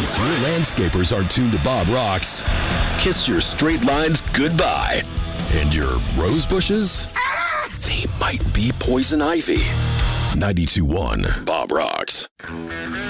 If your landscapers are tuned to Bob Rocks, kiss your straight lines goodbye. And your rose bushes? They might be poison ivy. 92.1 Bob Rocks.